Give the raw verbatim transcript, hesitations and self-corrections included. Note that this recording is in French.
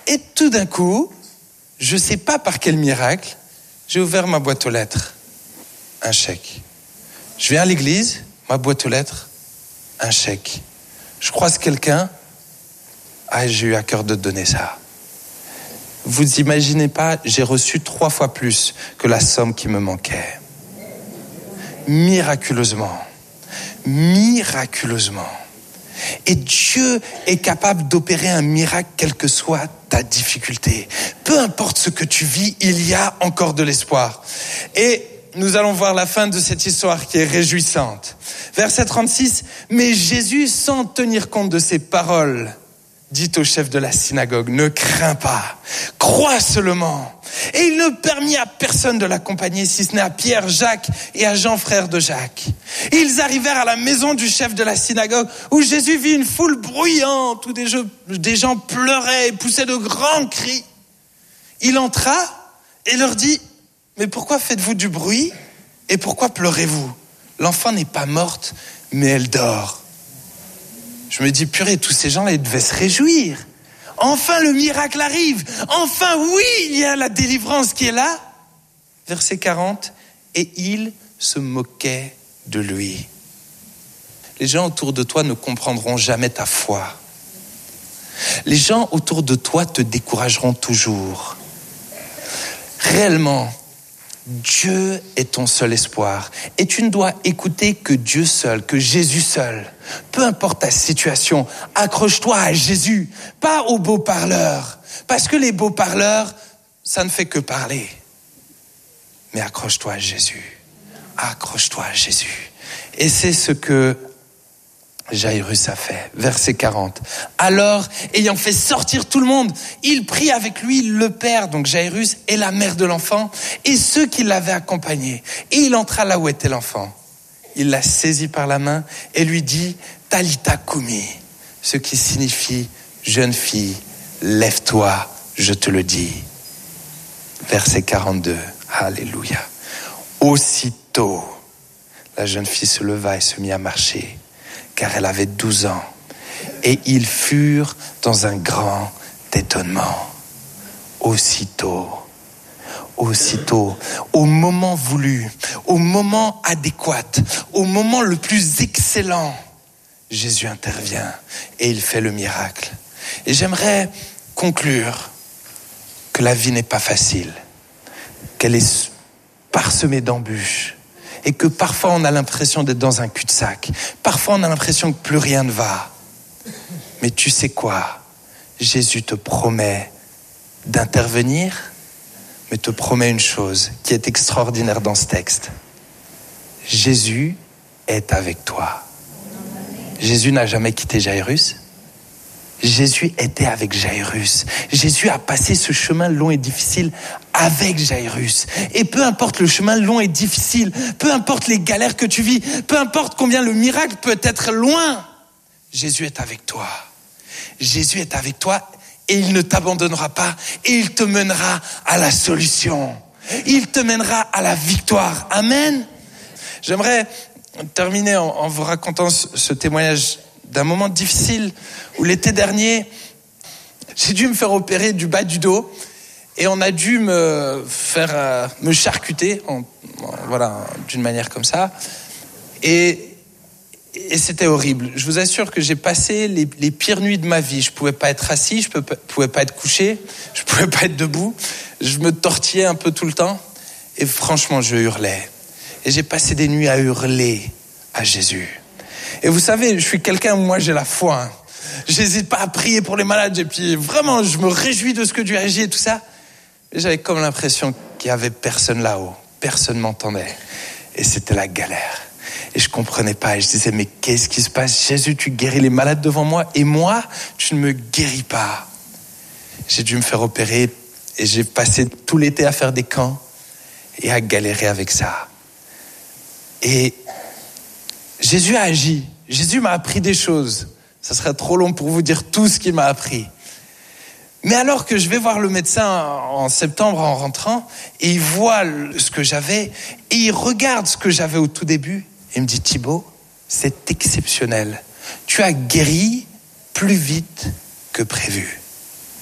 Et tout d'un coup, je ne sais pas par quel miracle, j'ai ouvert ma boîte aux lettres. Un chèque. Je viens à l'église, ma boîte aux lettres, un chèque. Je croise quelqu'un, ah, j'ai eu à cœur de te donner ça. Vous imaginez pas, j'ai reçu trois fois plus que la somme qui me manquait. Miraculeusement. Miraculeusement. Et Dieu est capable d'opérer un miracle quelle que soit ta difficulté. Peu importe ce que tu vis, il y a encore de l'espoir. Et nous allons voir la fin de cette histoire qui est réjouissante. Verset trente-six, « Mais Jésus, sans tenir compte de ces paroles, dit au chef de la synagogue, ne crains pas, crois seulement. » Et il ne permit à personne de l'accompagner, si ce n'est à Pierre, Jacques et à Jean, frère de Jacques. Ils arrivèrent à la maison du chef de la synagogue, où Jésus vit une foule bruyante, où des, jeux, des gens pleuraient et poussaient de grands cris. Il entra et leur dit, « Mais pourquoi faites-vous du bruit et pourquoi pleurez-vous ? L'enfant n'est pas morte, mais elle dort. » Je me dis, purée, tous ces gens-là, ils devaient se réjouir. Enfin, le miracle arrive. Enfin, oui, il y a la délivrance qui est là. Verset quarante, et il se moquait de lui. Les gens autour de toi ne comprendront jamais ta foi. Les gens autour de toi te décourageront toujours. Réellement, Dieu est ton seul espoir et tu ne dois écouter que Dieu seul, que Jésus seul. Peu importe ta situation, accroche-toi à Jésus, pas aux beaux parleurs. Parce que les beaux parleurs, ça ne fait que parler. Mais accroche-toi à Jésus, accroche-toi à Jésus. Et c'est ce que Jairus a fait, verset quarante. Alors, ayant fait sortir tout le monde, il prit avec lui le père, donc Jairus, et la mère de l'enfant, et ceux qui l'avaient accompagné. Et il entra là où était l'enfant. Il la saisit par la main et lui dit, Talitha Koumi, ce qui signifie, jeune fille, lève-toi, je te le dis. Verset quarante-deux, alléluia. Aussitôt, la jeune fille se leva et se mit à marcher, car elle avait douze ans. Et ils furent dans un grand étonnement. Aussitôt, aussitôt, au moment voulu, au moment adéquat, au moment le plus excellent, Jésus intervient et il fait le miracle. Et j'aimerais conclure que la vie n'est pas facile, qu'elle est parsemée d'embûches, et que parfois on a l'impression d'être dans un cul-de-sac. Parfois on a l'impression que plus rien ne va. Mais tu sais quoi ? Jésus te promet d'intervenir, mais te promet une chose qui est extraordinaire dans ce texte. Jésus est avec toi. Jésus n'a jamais quitté Jairus. Jésus était avec Jairus. Jésus a passé ce chemin long et difficile avec Jairus. Et peu importe le chemin long et difficile, peu importe les galères que tu vis, peu importe combien le miracle peut être loin, Jésus est avec toi. Jésus est avec toi et il ne t'abandonnera pas et il te mènera à la solution. Il te mènera à la victoire. Amen. J'aimerais terminer en, en vous racontant ce, ce témoignage d'un moment difficile où l'été dernier, j'ai dû me faire opérer du bas du dos et on a dû me faire euh, me charcuter, en, en, voilà, d'une manière comme ça. Et, et c'était horrible. Je vous assure que j'ai passé les, les pires nuits de ma vie. Je pouvais pas être assis, je pouvais, pouvais pas être couché, je pouvais pas être debout. Je me tortillais un peu tout le temps et franchement, je hurlais. Et j'ai passé des nuits à hurler à Jésus. Et vous savez, je suis quelqu'un où moi j'ai la foi. Hein. J'hésite pas à prier pour les malades. Et puis vraiment, je me réjouis de ce que Dieu agit et tout ça. Et j'avais comme l'impression qu'il y avait personne là-haut. Personne m'entendait. Et c'était la galère. Et je comprenais pas. Et je disais, mais qu'est-ce qui se passe ? Jésus, tu guéris les malades devant moi. Et moi, tu ne me guéris pas. J'ai dû me faire opérer. Et j'ai passé tout l'été à faire des camps. Et à galérer avec ça. Et Jésus a agi. Jésus m'a appris des choses. Ça serait trop long pour vous dire tout ce qu'il m'a appris. Mais alors que je vais voir le médecin en septembre en rentrant, et il voit ce que j'avais, et il regarde ce que j'avais au tout début, et il me dit, Thibaut, c'est exceptionnel. Tu as guéri plus vite que prévu.